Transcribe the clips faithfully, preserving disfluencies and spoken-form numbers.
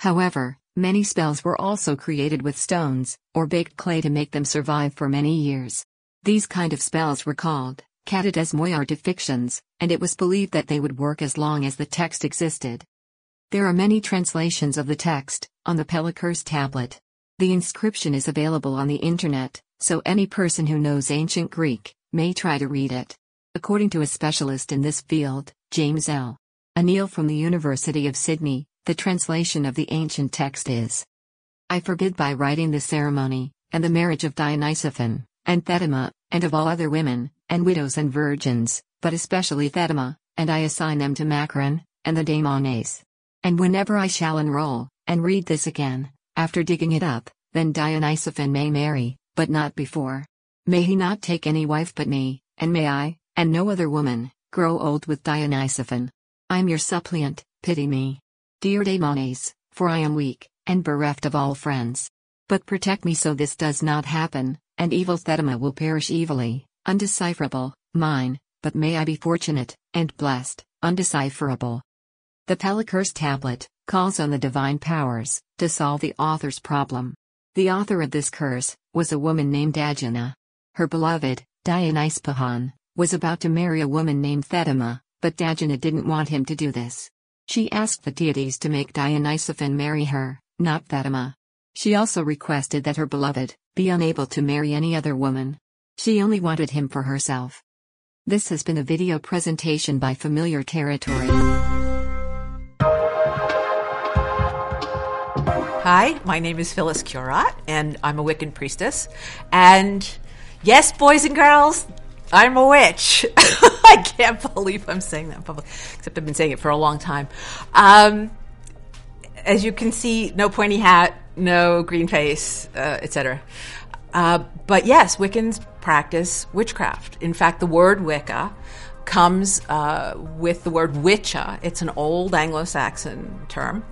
However, many spells were also created with stones, or baked clay to make them survive for many years. These kind of spells were called catadesmoiartifictions, and it was believed that they would work as long as the text existed. There are many translations of the text, on the Pellicer's tablet. The inscription is available on the internet, so any person who knows ancient Greek may try to read it. According to a specialist in this field, James L. O'Neill from the University of Sydney, the translation of the ancient text is: I forbid by writing the ceremony, and the marriage of Dionysiphon, and Thetima, and of all other women, and widows and virgins, but especially Thetima, and I assign them to Macron, and the Daimones. And whenever I shall enroll, and read this again, after digging it up, then Dionysiphon may marry, but not before. May he not take any wife but me, and may I, and no other woman, grow old with Dionysiphon. I am your suppliant, pity me. Dear Daimones, for I am weak, and bereft of all friends. But protect me so this does not happen, and evil Thetima will perish evilly, undecipherable, mine, but may I be fortunate, and blessed, undecipherable. The Pellicer's tablet calls on the divine powers to solve the author's problem. The author of this curse was a woman named Agina. Her beloved, Dionyspahan, was about to marry a woman named Thetima, but Agina didn't want him to do this. She asked the deities to make Dionysiphon marry her, not Thetima. She also requested that her beloved be unable to marry any other woman. She only wanted him for herself. This has been a video presentation by Familiar Territory. Hi, my name is Phyllis Curat, and I'm a Wiccan priestess. And yes, boys and girls, I'm a witch. I can't believe I'm saying that in public, except I've been saying it for a long time. Um, as you can see, no pointy hat, no green face, uh, et cetera. Uh, but yes, Wiccans practice witchcraft. In fact, the word Wicca comes uh, with the word witcha. It's an old Anglo-Saxon term.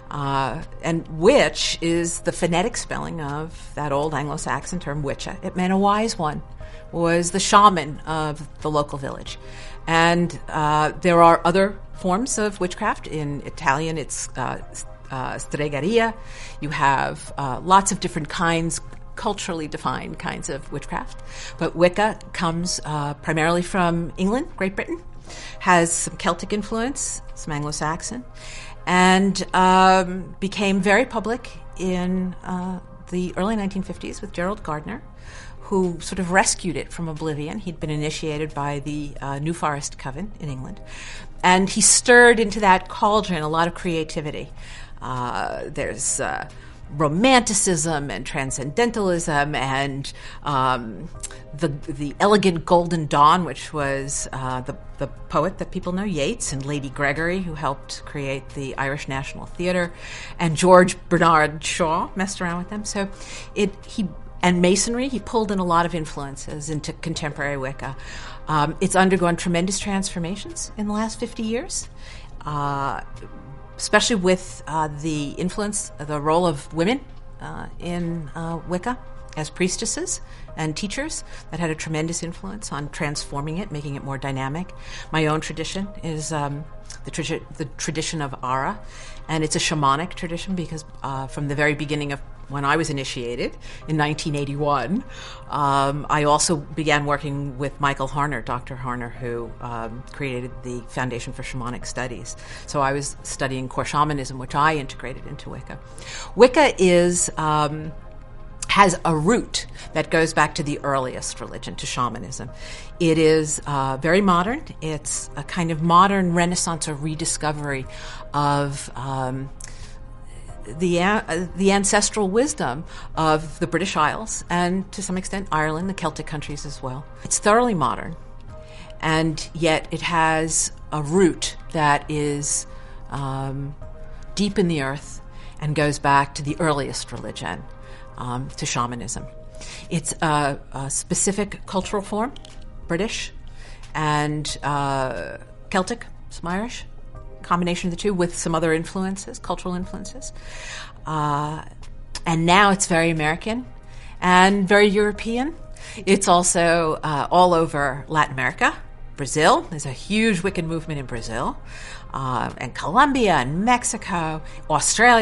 Uh, and witch is the phonetic spelling of that old Anglo-Saxon term witcha. It meant a wise one, was the shaman of the local village. And uh, there are other forms of witchcraft. In Italian, it's uh, uh, stregaria. You have uh, lots of different kinds, culturally defined kinds of witchcraft. But Wicca comes uh, primarily from England, Great Britain, has some Celtic influence, some Anglo-Saxon, and um, became very public in uh, the early nineteen fifties with Gerald Gardner, who sort of rescued it from oblivion. He'd been initiated by the uh, New Forest Coven in England, and he stirred into that cauldron a lot of creativity. Uh, there's uh, romanticism and transcendentalism and um, the the elegant Golden Dawn, which was uh, the the poet that people know, Yeats, and Lady Gregory, who helped create the Irish National Theatre, and George Bernard Shaw messed around with them. So it he and Masonry, he pulled in a lot of influences into contemporary Wicca. Um, it's undergone tremendous transformations in the last fifty years. Uh, especially with uh, the influence, the role of women uh, in uh, Wicca as priestesses and teachers. That had a tremendous influence on transforming it, making it more dynamic. My own tradition is um, the, tra- the tradition of Ara, and it's a shamanic tradition because uh, from the very beginning of when I was initiated in nineteen eighty-one, um, I also began working with Michael Harner, Doctor Harner, who um, created the Foundation for Shamanic Studies. So I was studying core shamanism, which I integrated into Wicca. Wicca is um, has a root that goes back to the earliest religion, to shamanism. It is uh, very modern. It's a kind of modern renaissance or rediscovery of um, the uh, the ancestral wisdom of the British Isles and, to some extent, Ireland, the Celtic countries as well. It's thoroughly modern, and yet it has a root that is um, deep in the earth and goes back to the earliest religion, um, to shamanism. It's a, a specific cultural form, British and uh, Celtic, some Irish, combination of the two with some other influences, cultural influences. Uh, and now it's very American and very European. It's also uh, all over Latin America, Brazil. There's a huge Wiccan movement in Brazil, uh, and Colombia and Mexico, Australia.